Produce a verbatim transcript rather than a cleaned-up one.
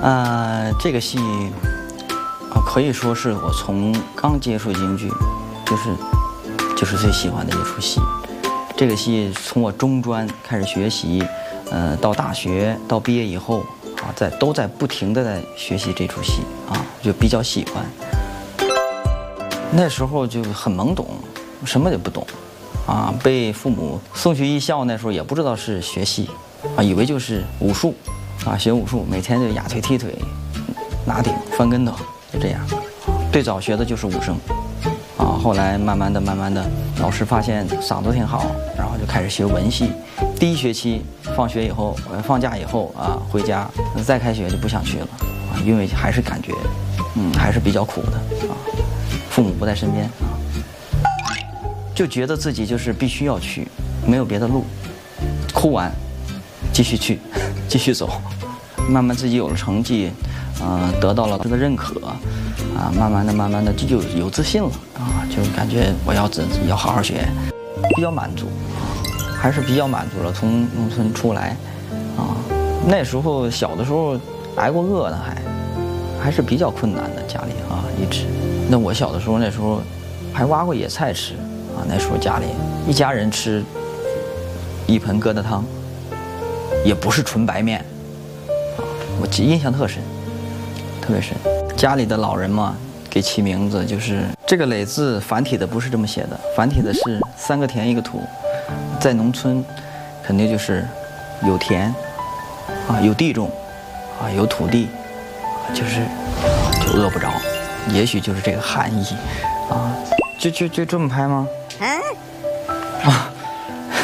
呃，这个戏啊，可以说是我从刚接触京剧，就是就是最喜欢的一出戏。这个戏从我中专开始学习，呃，到大学到毕业以后啊，在都在不停的在学习这出戏啊，就比较喜欢。那时候就很懵懂，什么也不懂，啊，被父母送去艺校，那时候也不知道是学戏，啊，以为就是武术，啊，学武术，每天就压腿踢腿，拿顶翻跟头，就这样。最早学的就是武生。啊，后来慢慢的、慢慢的，老师发现嗓子挺好，然后就开始学文戏。第一学期放学以后，呃，放假以后啊，回家再开学就不想去了，啊，因为还是感觉，嗯，还是比较苦的啊，父母不在身边啊，就觉得自己就是必须要去，没有别的路。哭完，继续去，继续走，慢慢自己有了成绩。呃，得到了这个认可，啊，慢慢的、慢慢的就有有自信了啊，就感觉我要自己要好好学，比较满足，还是比较满足了。从农村出来，啊，那时候小的时候挨过饿呢，还还是比较困难的，家里啊一直。那我小的时候那时候还挖过野菜吃啊，那时候家里一家人吃一盆疙瘩汤，也不是纯白面，啊，我印象特深。特别深，家里的老人嘛，给起名字就是这个“垒”字，繁体的不是这么写的，繁体的是三个田一个土，在农村，肯定就是有田，啊，有地种，啊，有土地，啊，就是就饿不着，也许就是这个含义，啊，就就就这么拍吗？